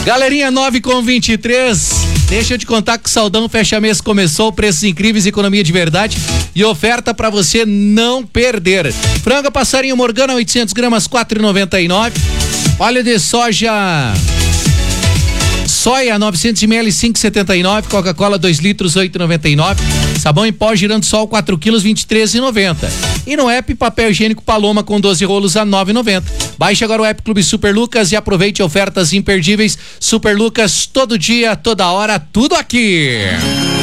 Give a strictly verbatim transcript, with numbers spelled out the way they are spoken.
Galerinha, nove com vinte e três. Deixa eu te contar que o Saldão Fecha Mês começou, preços incríveis, economia de verdade e oferta pra você não perder. Franga passarinho Morgana, oitocentos gramas, quatro e noventa e nove. Óleo de soja soia, novecentos mililitros, cinco e setenta e nove. Coca-Cola, dois litros, oito e noventa e nove. Sabão em pó Girando Sol, quatro quilos, vinte e três e noventa. E no app, papel higiênico Paloma com doze rolos a nove e noventa. Baixe agora o app Clube Super Lucas e aproveite ofertas imperdíveis. Super Lucas, todo dia, toda hora, tudo aqui.